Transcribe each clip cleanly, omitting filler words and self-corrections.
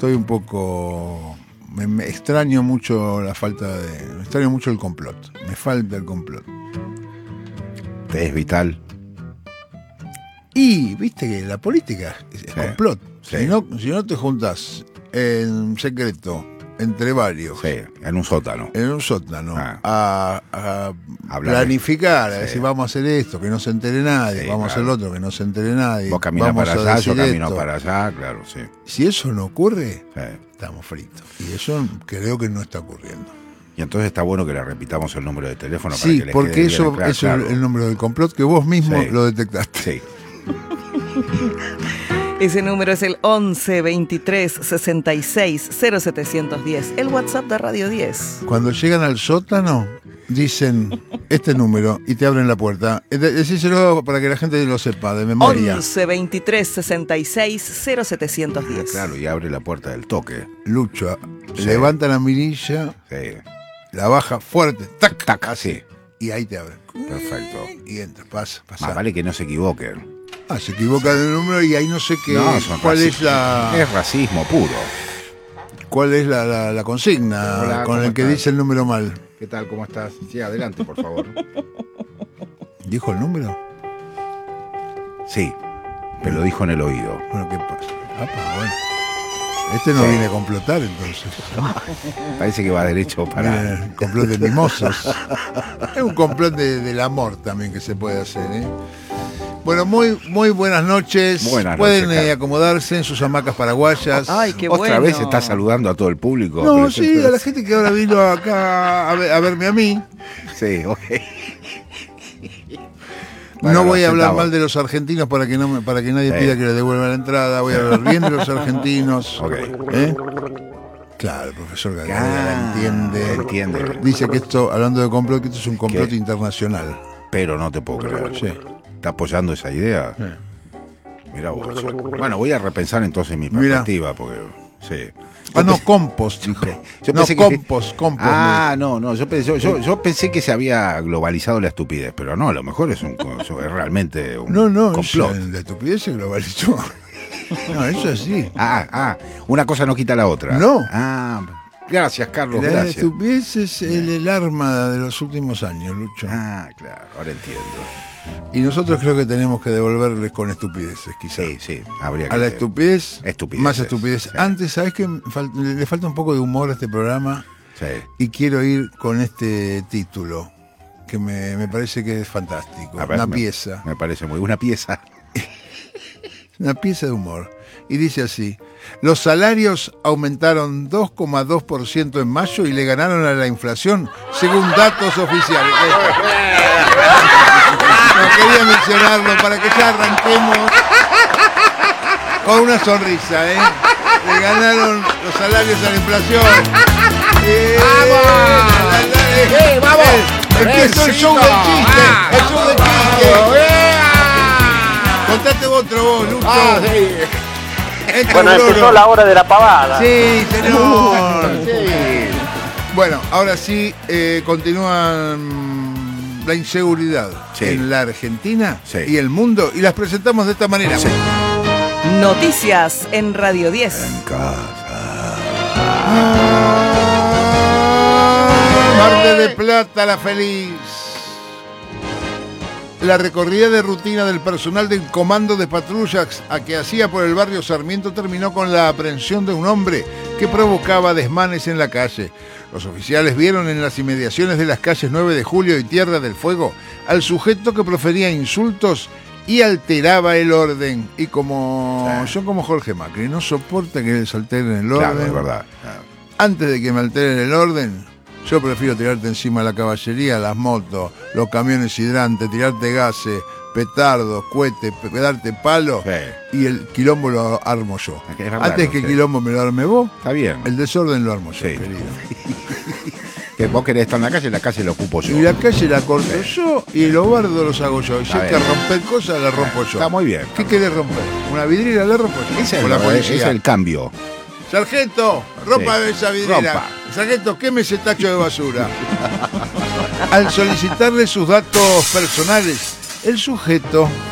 estoy un poco... Me extraño mucho la falta de... Me extraño mucho el complot. Me falta el complot. ¿Te es vital? Y viste que la política es complot. Sí. Si no te juntás en secreto entre varios, Sí, en un sótano. A planificar, a decir vamos a hacer esto, que no se entere nadie, vamos a hacer lo otro, que no se entere nadie. Vos caminás para allá, yo camino para allá, claro, sí. Si eso no ocurre, estamos fritos. Y eso creo que no está ocurriendo. Y entonces está bueno que le repitamos el número de teléfono para Sí, que les porque quede eso bien claro, es el número del complot que vos mismo lo detectaste. Sí. Ese número es el 11 23 66 0710, el WhatsApp de Radio 10. Cuando llegan al sótano, dicen este número y te abren la puerta. Decíselo para que la gente lo sepa de memoria. 11 23 66 0710. Claro, y abre la puerta del toque. Lucho levanta la mirilla, la baja fuerte, tac, tac, así. Y ahí te abren. Perfecto. Y entras, pasa. Más vale que no se equivoquen. Se equivoca del número y ahí no sé qué. ¿Cuál es la...? Es racismo puro. ¿Cuál es la consigna? Hola, con el que dice el número mal. ¿Qué tal? ¿Cómo estás? Sí, adelante, por favor. ¿Dijo el número? Sí, pero lo dijo en el oído. Bueno, ¿qué pasa? Bueno. Este no viene a complotar, entonces. Parece que va derecho para... El complot de mimosos. Es un complot del amor también que se puede hacer, ¿eh? Bueno, muy buenas noches. Pueden acomodarse en sus hamacas paraguayas. Ay, qué Otra vez está saludando a todo el público. No, sí, a la gente que ahora vino acá a verme a mí. Sí, ok. Bueno, no voy a hablar mal de los argentinos para que nadie pida que le devuelvan la entrada. Voy a hablar bien de los argentinos. Claro, el profesor Gagliardi entiende. Dice que esto, hablando de complot, que esto es un complot internacional. Pero no te puedo creer. Sí. ¿Está apoyando esa idea? Sí. Mirá vos. Bueno, voy a repensar entonces mi perspectiva, porque... Sí. No, compost, dijo. Compost. No, yo pensé que se había globalizado la estupidez, pero no, a lo mejor es realmente un complot. La estupidez se globalizó. No, eso es así. Una cosa no quita la otra. No. Gracias, Carlos, la gracias. La estupidez es el arma de los últimos años, Lucho. Claro, ahora entiendo. Y nosotros creo que tenemos que devolverles con estupideces, quizás. Sí, habría que... A la estupidez, más estupidez. Sí. Antes, ¿sabes qué? Le falta un poco de humor a este programa. Sí. Y quiero ir con este título, que me parece que es fantástico. Pieza. Me parece una pieza. Una pieza de humor. Y dice así: los salarios aumentaron 2,2% en mayo y le ganaron a la inflación, según datos oficiales. No quería mencionarlo para que ya arranquemos con una sonrisa, ¿eh? Le ganaron los salarios a la inflación. ¡Vamos! Empezó el show del chiste. El show del chiste. Contate vos, Lucho. Bueno, empezó la hora de la pavada. Sí, señor. Sí. Bueno, ahora sí, continúan la inseguridad en la Argentina y el mundo, y las presentamos de esta manera. Noticias en Radio 10. En casa. Mar del Plata, la feliz. La recorrida de rutina del personal del comando de patrullas que hacía por el barrio Sarmiento terminó con la aprehensión de un hombre que provocaba desmanes en la calle. Los oficiales vieron en las inmediaciones de las calles 9 de Julio y Tierra del Fuego al sujeto que profería insultos y alteraba el orden. Y como Jorge Macri no soporta que les alteren el orden, claro, es verdad. Antes de que me alteren el orden, yo prefiero tirarte encima la caballería, las motos, los camiones hidrantes, tirarte gases, petardos, cohetes, darte palo, y el quilombo lo armo yo. Es verdad, antes que el quilombo me lo arme vos, está bien. El desorden lo armo yo, querido. Que vos querés estar en la calle la ocupo yo. Y la calle la corto yo y los bardos los hago yo. Y si hay que romper cosas, la rompo yo. Está muy bien. ¿Qué querés romper? ¿Una vidriera? La rompo yo. Ese es el cambio. Sargento, rompa esa vidriera. Rompa. Sargento, queme ese tacho de basura. Al solicitarle sus datos personales, el sujeto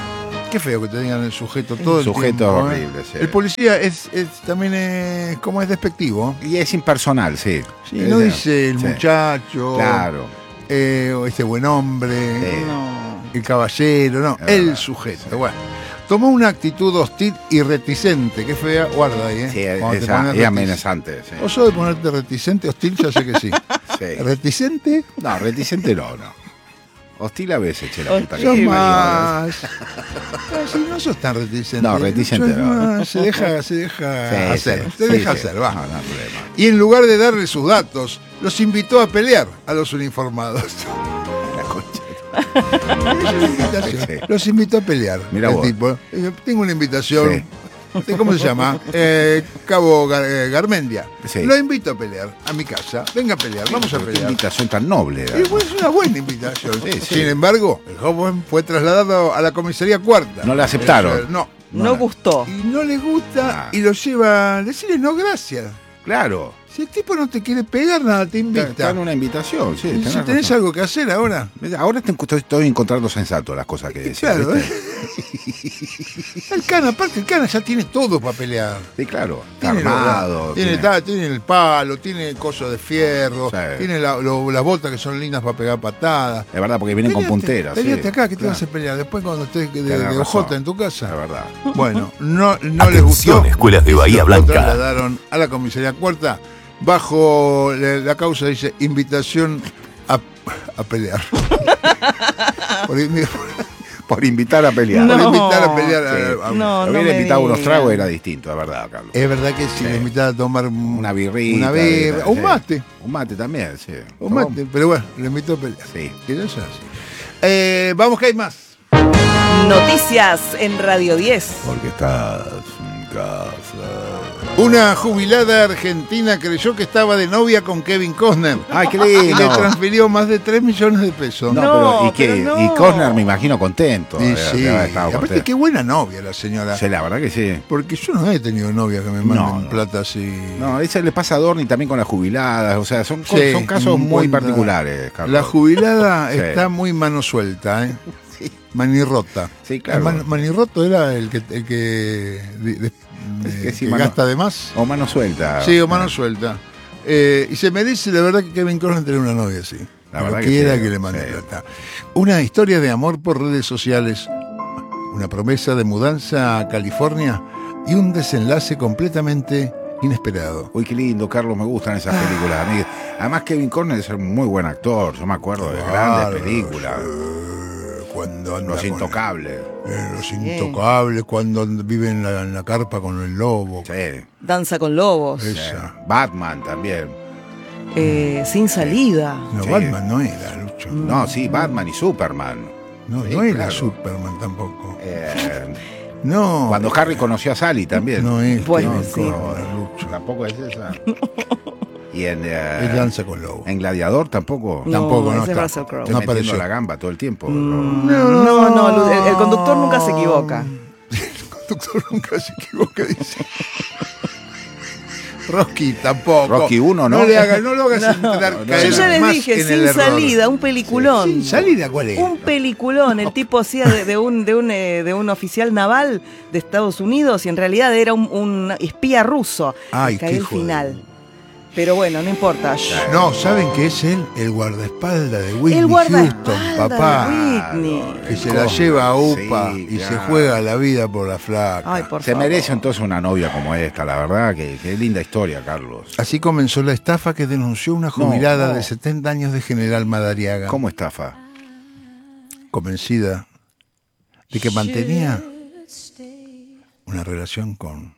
Qué feo que te digan el sujeto todo el sujeto tiempo. horrible, sí. El policía también es como es despectivo. Y es impersonal, sí. Sí, no dice el sí. muchacho. Claro. O este buen hombre. Sí. No. El caballero, no. Es El verdad, sujeto. sí. Bueno. Tomó una actitud hostil y reticente. Qué fea. Guarda ahí, Sí, Cuando te esa, pones es amenazante. Sí. ¿Vos sos de ponerte reticente, hostil? Ya sé que sí. Sí. ¿Reticente? No, reticente no. Hostil a veces, che, la puta que Sos te parió. más. Si no sos tan reticente. No, reticente Sos no. más, se deja Sí, hacer. sí, Se sí, deja sí. hacer, va. No hay problema. Y en lugar de darle sus datos, los invitó a pelear a los uniformados. La concha. Es una invitación. Sí. Los invitó a pelear. Mirá el vos. tipo. Tengo una invitación. Sí. ¿Cómo se llama? Cabo Garmendia. Sí. Lo invito a pelear a mi casa. Venga a pelear, vamos a Qué pelear. invitación tan noble. Y bueno, es una buena invitación. Sí, sí. Sin embargo, el joven fue trasladado a la comisaría cuarta. No le aceptaron. No gustó. Y no le gusta Ah. y lo lleva a decirle no gracias. Claro. Si el tipo no te quiere pegar, nada, te Está invita. en una invitación, sí. Y si tenés tenés razón. algo que hacer ahora. Ahora estoy encontrando sensato las cosas que decís. Claro, ¿viste? El Cana, aparte el Cana ya tiene todo para pelear. Sí, claro. Está Tiene armado. tiene el palo, tiene el coso de fierro, Sí. tiene las botas que son lindas para pegar patadas. Es verdad, porque vienen con punteras. Peleate sí. acá, que te Claro. vas a pelear después cuando estés de Tenés ojota razón. en tu casa. Es verdad. Bueno, no les Atención, gustó. escuelas de Bahía Lo Blanca. trasladaron a la comisaría cuarta bajo la causa, dice, invitación a pelear. Por invitar a pelear. Por No. invitar a pelear. Sí. No, Lo no hubiera me invitado unos digas. tragos, era distinto, es verdad, Carlos. Es verdad que si Sí. le invitaba a tomar Una birrita. una birra, un mate. Un mate también, sí. Un mate, pero bueno, le invitó a pelear. Sí. Que no sea así. Vamos que hay más. Noticias en Radio 10. Porque estás en casa. Una jubilada argentina creyó que estaba de novia con Kevin Costner. Ay, qué Y le lindo. transfirió más de 3 millones de pesos. No, No, pero ¿y qué? pero no. Y Costner me imagino contento. Sí, sí. Estaba Aparte, contento. qué buena novia la señora. Sí, la verdad que sí. Porque yo no he tenido novia que me manden No. plata así. No, eso le pasa a Dorni también con las jubiladas. O sea, son Sí, son casos muy encuentra- particulares, Carlos. La jubilada Sí. está muy mano suelta, ¿eh? Manirrota. Sí, claro. Manirroto era el que que sí, que mano- gasta de más. O mano suelta. Sí, o mano suelta. Y se merece, la verdad, que Kevin Costner tener una novia así. La Lo verdad que quiera sí, que le mande sí. plata. Una historia de amor por redes sociales, una promesa de mudanza a California y un desenlace completamente inesperado. Uy, qué lindo, Carlos, me gustan esas películas. A mí- Además, Kevin Costner es un muy buen actor. Yo me acuerdo de grandes películas. Cuando anda Los con- Intocables. Los Intocables, cuando vive en la carpa con el lobo. Sí. Danza con lobos. Esa. Batman también. Sin salida. No, Sí. Batman no era, Lucho. No, sí, Batman y Superman. No, Sí, no era claro. Superman tampoco. Eh, No. Cuando Harry conoció a Sally también. No es. Bueno, no, sí. no, Lucho. Tampoco es esa. Y en, Es danza con lobo. en Gladiador tampoco. No, Tampoco, no ese es está. Russell Crowe. Estoy No metiendo apareció. la gamba todo el tiempo. No, el conductor nunca se equivoca. El conductor nunca se equivoca, dice. Rocky tampoco. Rocky 1, ¿no? No lo hagas entrar, no, caer Yo ya les más dije, en el sin error. salida, un peliculón. Sin salida, ¿cuál es? Un peliculón. El tipo hacía de un oficial naval de Estados Unidos y en realidad era un espía ruso. Ay, Cae qué el hijo de- final. Pero bueno, no importa. No, ¿saben que es él? El guardaespaldas de Whitney El Houston, guardaespaldas papá. de Whitney. Que se la lleva a UPA Sí, y se claro. juega la vida por la flaca. Ay, por Se favor. merece entonces una novia como esta, la verdad, que linda historia, Carlos. Así comenzó la estafa que denunció una jubilada no. de 70 años de General Madariaga. ¿Cómo estafa? Convencida de que mantenía una relación con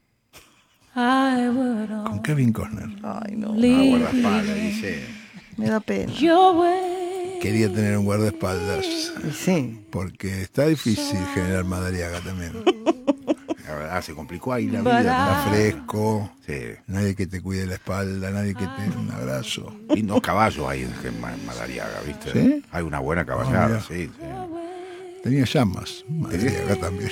Kevin Costner. Ay, no. Guardaespaldas, dice. Me da pena. Quería tener un guardaespaldas Y sí. porque está difícil General Madariaga también. La verdad, se complicó ahí la vida. Está fresco, Sí. nadie que te cuide la espalda, nadie que te dé un abrazo. Lindos caballos ahí en Madariaga, ¿viste? ¿Sí? Hay una buena caballada, mira. sí, sí. Tenía llamas, Madariaga también.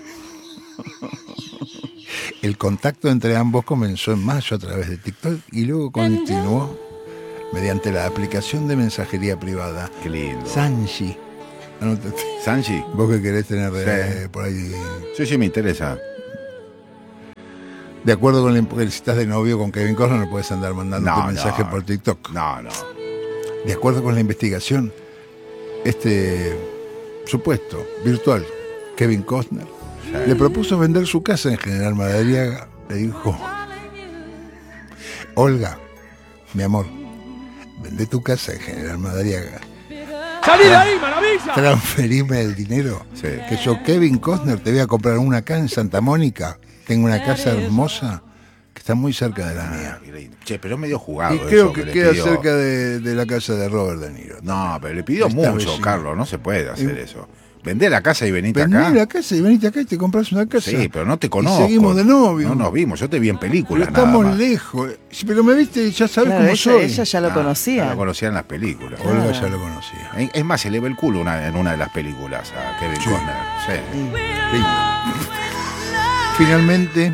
El contacto entre ambos comenzó en mayo a través de TikTok y luego continuó mediante la aplicación de mensajería privada Qué lindo. Sanji. Anótate. Sanchi. Vos que querés tener Sí. por ahí. Sí, me interesa. De acuerdo con porque si estás de novio con Kevin Costner no puedes andar mandando tu mensaje no. por TikTok. No. De acuerdo con la investigación, supuesto virtual Kevin Costner le propuso vender su casa en General Madariaga. Le dijo: Olga, mi amor, vende tu casa en General Madariaga. ¡Salí de ahí, maravilla! Transferime el dinero. Sí. Que yo, Kevin Costner, te voy a comprar una acá en Santa Mónica. Tengo una casa hermosa que está muy cerca de la mía. Che, pero es medio jugado. Y creo eso que le queda pidió. cerca de la casa de Robert De Niro. No, pero le pidió Está mucho, vecino. Carlos. No se puede hacer eso. Vendé la casa y venite Vení acá. la casa y venite acá y te compras una casa. Sí, pero no te Y conozco. seguimos de novio. No nos vimos. Yo te vi en Pero películas. estamos nada más. lejos. Sí, pero me viste, ya sabes Claro, cómo soy. ella ya lo Ya conocía. lo conocía en las películas. Olga ya lo conocía. Es más, se le ve el culo en una de las películas a Kevin Sí. Costner. Sí. Finalmente,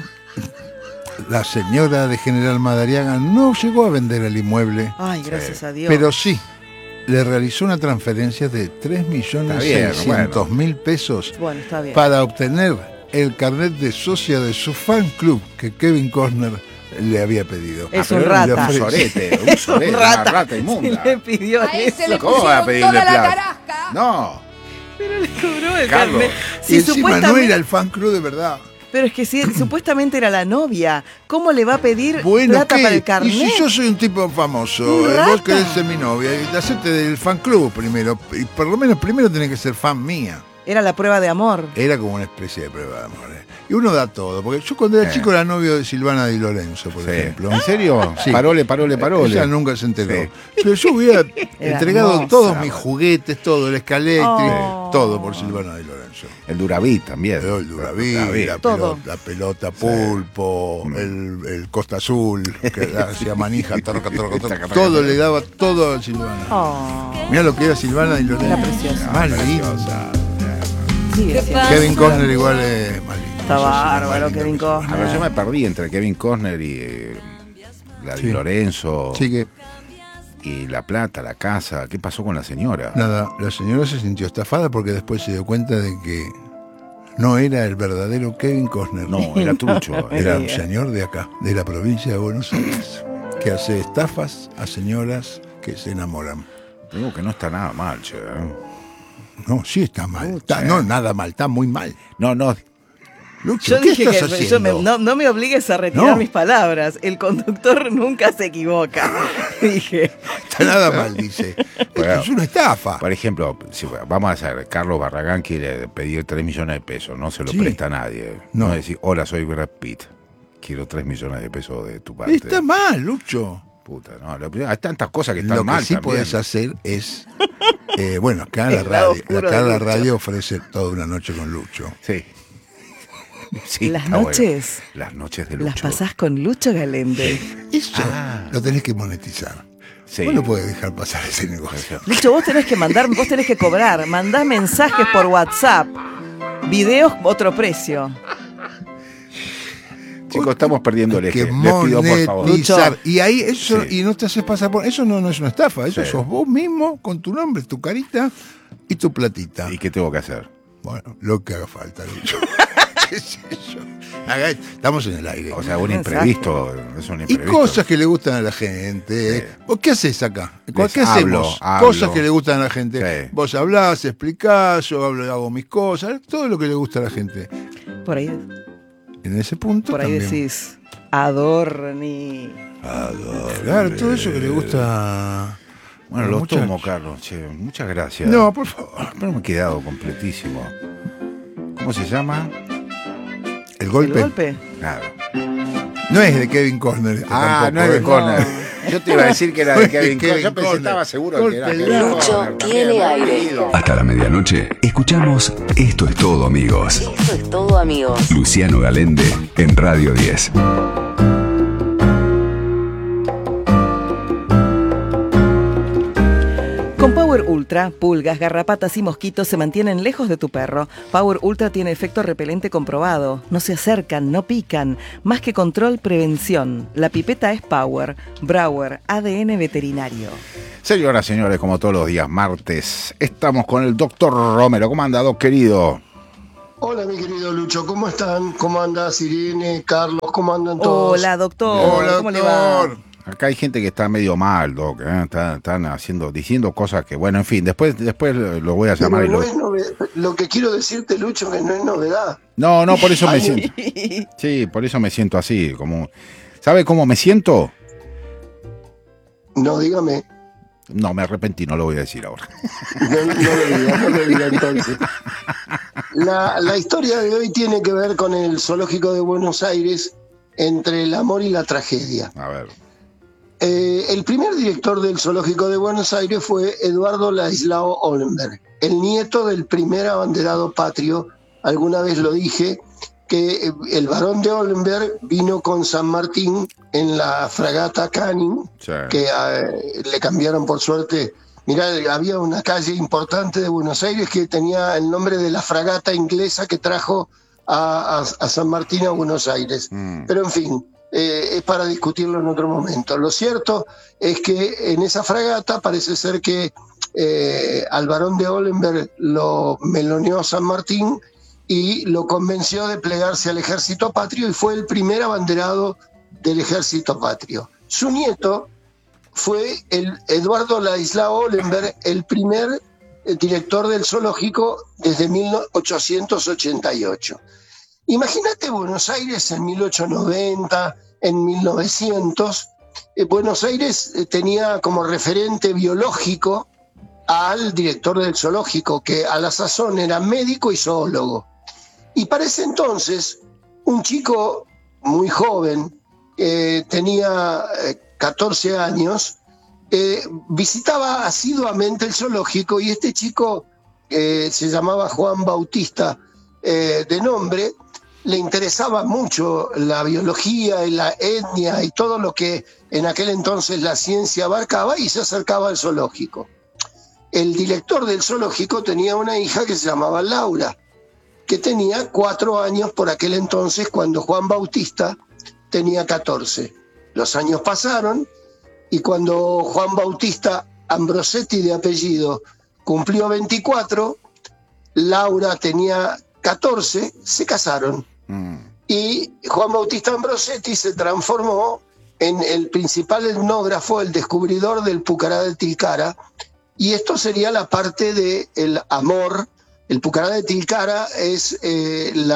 la señora de General Madariaga no llegó a vender el inmueble, Ay, gracias a Dios. pero sí le realizó una transferencia de Está bien, 3.600.000 pesos Bueno, está bien. para obtener el carnet de socia de su fan club que Kevin Costner le había pedido. Es pero un era rata. Un sorete, un Es sorete, un una rata. rata inmunda. Si le pidió A ese eso. le ¿Cómo va a pusieron pedirle toda la plata? tarasca. No. Pero le cobró el Carlos. carnet. Y Si encima no supuestamente, era el fan club de verdad. pero es que si supuestamente era la novia, ¿cómo le va a pedir Bueno, plata ¿qué? para el Y carnet? si yo soy un tipo famoso, Un vos rata. querés ser mi novia, y te hacete del fan club primero, y por lo menos primero tenés que ser fan mía. Era la prueba de amor. Era como una especie de prueba de amor. Y uno da todo, porque yo cuando era chico era novio de Silvana Di Lorenzo, por Sí. ejemplo. ¿En serio? Sí. Parole. Ella nunca se enteró. Sí. Pero yo hubiera entregado hermosa. todos mis juguetes, todo, el escaléctric, Oh. todo por Silvana Di Lorenzo. El Duraví también. Pero el Duraví, la Todo. pelota pulpo, el Costa Azul, que hacía manija, todo le daba todo a Silvana. Oh, Mira lo que era Silvana Di Lorenzo. Era preciosa. Más linda. sigue siendo. Kevin Costner igual es más lindo. Está No sé si es más bárbaro, lindo Kevin que A ver, yo Costner. me perdí entre Kevin Costner y la Sí. Di Lorenzo Sí que, y la plata, la casa. ¿Qué pasó con la señora? nada, la señora se sintió estafada porque después se dio cuenta de que no era el verdadero Kevin Costner. No, era trucho. Era un señor de acá, de la provincia de Buenos Aires, que hace estafas a señoras que se enamoran. Digo que no está nada mal, che. No, sí está mal. No, nada mal, está muy mal. No. Lucho, Yo ¿qué dije estás que haciendo? no me obligues a retirar No. mis palabras. El conductor nunca se equivoca. Dije. Está nada mal, dice. Esto Bueno. es una estafa. Por ejemplo, si vamos a hacer, Carlos Barragán quiere pedir 3 millones de pesos, no se lo Sí. presta a nadie. No. No decir, hola, soy Brad Pitt, quiero 3 millones de pesos de tu parte. Está mal, Lucho. Puta, no, hay tantas cosas que están Lo que mal sí también. podés hacer es, bueno, acá El lado oscuro de la Lucho. radio ofrece toda una noche con Lucho. Sí. Sí, Las está bueno. noches Las noches de Lucho. las pasás con Lucho Galende. Eso lo tenés que monetizar. Sí. Vos no podés dejar pasar ese negocio. Lucho, vos tenés que cobrar. Mandás mensajes por WhatsApp. Videos, otro precio. Chicos, estamos perdiendo el Hay eje. que Les pido, por favor. monetizar. Lucho. Y ahí eso, Sí. y no te haces pasar por. Eso no es una estafa, eso Sí. sos vos mismo con tu nombre, tu carita y tu platita. ¿Y qué tengo que hacer? Bueno, lo que haga falta, Lucho. ¿Qué sé yo? Estamos en el aire. O sea, un Exacto. imprevisto. Es un Y imprevisto. cosas que le gustan a la gente. Sí. ¿Vos qué haces acá? Les ¿Qué hacemos? hablo. Cosas que le gustan a la gente. Sí. Vos hablás, explicás, yo hago mis cosas, todo lo que le gusta a la gente. Por ahí, En ese punto por ahí también. decís, Adorni. Claro, todo eso que le gusta. Bueno, a lo los tomo, muchachos. Carlos. Che, muchas gracias. No, por favor. Pero me he quedado completísimo. ¿Cómo se llama? El ¿El golpe, golpe? Claro. no es de Kevin Costner. Ah, tampoco, no es de ¿eh? Costner. Yo te iba a decir que era de Kevin Costner. Yo pensé Costner. estaba seguro que era Golpe Kevin largo. Costner. Lucho tiene aire. Hasta la medianoche, escuchamos Esto es todo, amigos. Esto es todo, amigos. Luciano Galende en Radio 10. Con Power Power Ultra, pulgas, garrapatas y mosquitos se mantienen lejos de tu perro. Power Ultra tiene efecto repelente comprobado. No se acercan, no pican. Más que control, prevención. La pipeta es Power. Brauer, ADN veterinario. Señoras, señores, como todos los días martes, estamos con el doctor Romero. ¿Cómo anda, doc, querido? Hola, mi querido Lucho, ¿cómo están? ¿Cómo andas, Irene, Carlos? ¿Cómo andan todos? Hola, doctor. Hola, ¿Cómo le va? Acá hay gente que está medio mal, doc, están diciendo cosas que, bueno, en fin, después lo voy a llamar. Pero lo que quiero decirte, Lucho, que no es novedad. No, por eso me siento. Sí, por eso me siento así, como. ¿Sabe cómo me siento? No, dígame. No, me arrepentí, no lo voy a decir ahora. No lo diga entonces. La historia de hoy tiene que ver con el Zoológico de Buenos Aires, entre el amor y la tragedia. A ver. El primer director del Zoológico de Buenos Aires fue Eduardo Ladislao Ollenberg, el nieto del primer abanderado patrio. Alguna vez lo dije, que el barón de Ollenberg vino con San Martín en la fragata Canning, sí, que le cambiaron por suerte. Mirá, había una calle importante de Buenos Aires que tenía el nombre de la fragata inglesa que trajo a San Martín a Buenos Aires. Pero en fin, es para discutirlo en otro momento. Lo cierto es que en esa fragata parece ser que al barón de Ollenberg lo meloneó San Martín y lo convenció de plegarse al ejército patrio y fue el primer abanderado del ejército patrio. Su nieto fue el Eduardo Ladislao Ollenberg, el primer director del zoológico desde 1888. Imagínate Buenos Aires en 1890, en 1900. Buenos Aires tenía como referente biológico al director del zoológico, que a la sazón era médico y zoólogo. Y para ese entonces, un chico muy joven, tenía 14 años, visitaba asiduamente el zoológico, y este chico se llamaba Juan Bautista de nombre. Le interesaba mucho la biología y la etnia y todo lo que en aquel entonces la ciencia abarcaba, y se acercaba al zoológico. El director del zoológico tenía una hija que se llamaba Laura, que tenía 4 años por aquel entonces, cuando Juan Bautista tenía 14. Los años pasaron, y cuando Juan Bautista Ambrosetti, de apellido, cumplió 24, Laura tenía 14, se casaron. Y Juan Bautista Ambrosetti se transformó en el principal etnógrafo, el descubridor del pucará de Tilcara, y esto sería la parte del amor. El pucará de Tilcara es el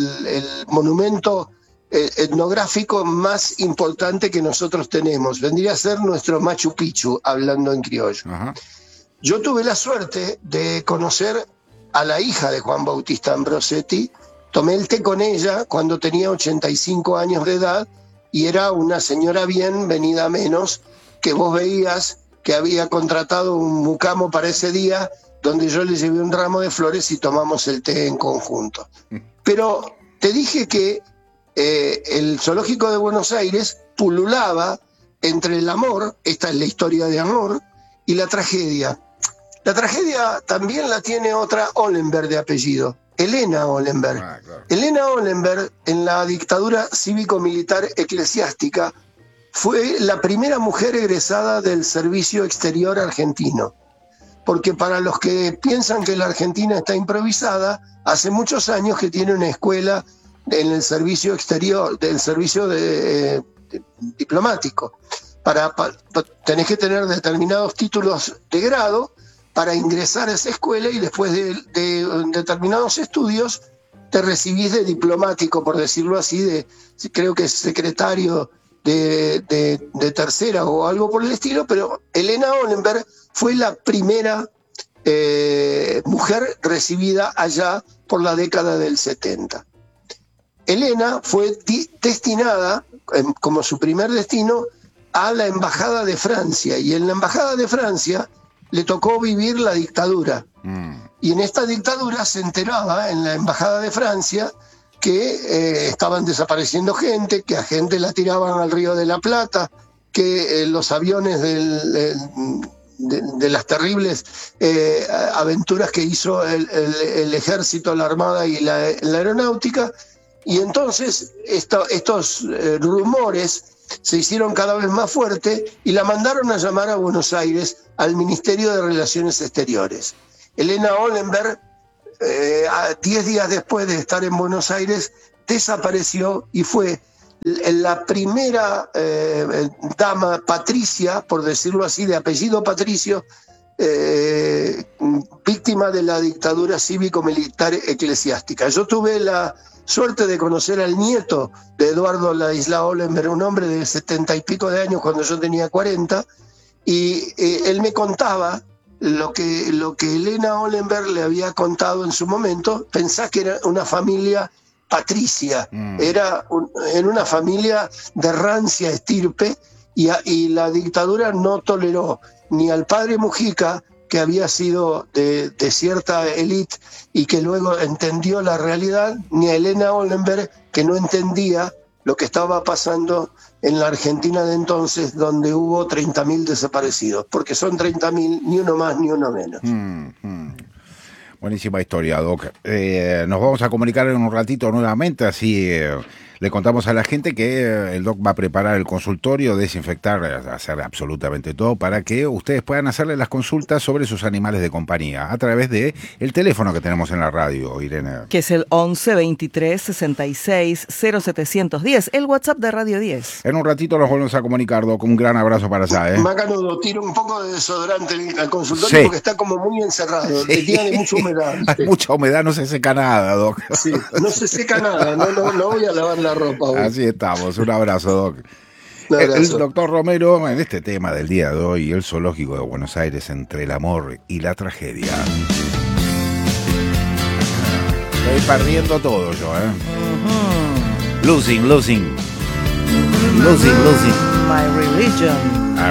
monumento etnográfico más importante que nosotros tenemos. Vendría a ser nuestro Machu Picchu, hablando en criollo. Ajá. Yo tuve la suerte de conocer a la hija de Juan Bautista Ambrosetti. Tomé el té con ella cuando tenía 85 años de edad, y era una señora bien venida menos, que vos veías que había contratado un mucamo para ese día, donde yo le llevé un ramo de flores y tomamos el té en conjunto. Pero te dije que el Zoológico de Buenos Aires pululaba entre el amor, esta es la historia de amor, y la tragedia. La tragedia también la tiene otra Ollenberg de apellido, Elena Ollenberg. Claro. Elena Ollenberg, en la dictadura cívico-militar eclesiástica, fue la primera mujer egresada del servicio exterior argentino. Porque para los que piensan que la Argentina está improvisada, hace muchos años que tiene una escuela en el servicio exterior, del servicio diplomático. Tenés que tener determinados títulos de grado para ingresar a esa escuela, y después de determinados estudios te recibís de diplomático, por decirlo así, creo que es secretario de tercera o algo por el estilo. Pero Elena Ollenberg fue la primera mujer recibida allá por la década del 70. Elena fue destinada, como su primer destino, a la Embajada de Francia, y en la Embajada de Francia le tocó vivir la dictadura. Y en esta dictadura se enteraba, en la Embajada de Francia, que estaban desapareciendo gente, que a gente la tiraban al Río de la Plata, que los aviones de las terribles aventuras que hizo el ejército, la armada y la aeronáutica, y entonces estos rumores se hicieron cada vez más fuertes y la mandaron a llamar a Buenos Aires al Ministerio de Relaciones Exteriores. Elena Ollenberg, 10 días después de estar en Buenos Aires, desapareció y fue la primera dama patricia, por decirlo así, de apellido Patricio, víctima de la dictadura cívico-militar eclesiástica. Yo tuve la suerte de conocer al nieto de Eduardo Ladislao Ollenberg, un hombre de 70 y pico de años cuando yo tenía 40, y él me contaba lo que Elena Ollenberg le había contado en su momento. Pensá que era una familia patricia, era una familia de rancia estirpe, y la dictadura no toleró ni al padre Mujica, que había sido de cierta élite y que luego entendió la realidad, ni a Elena Ollenberg, que no entendía lo que estaba pasando en la Argentina de entonces, donde hubo 30.000 desaparecidos, porque son 30.000, ni uno más ni uno menos. Buenísima historia, Doc. Nos vamos a comunicar en un ratito nuevamente, así le contamos a la gente que el Doc va a preparar el consultorio, desinfectar, hacer absolutamente todo para que ustedes puedan hacerle las consultas sobre sus animales de compañía a través de el teléfono que tenemos en la radio, Irene. Que es el 11 23 66 0710, el WhatsApp de Radio 10. En un ratito nos volvemos a comunicar, Doc. Un gran abrazo para allá, Macanudo, tiro un poco de desodorante al consultorio, porque está como muy encerrado, tiene mucha humedad. Hay mucha humedad, no se seca nada, Doc. Sí, no se seca nada, no voy a lavar la ropa hoy. Así estamos, un abrazo, Doc. El doctor Romero, en este tema del día de hoy, el zoológico de Buenos Aires entre el amor y la tragedia. Estoy perdiendo todo yo, Losing. My religion.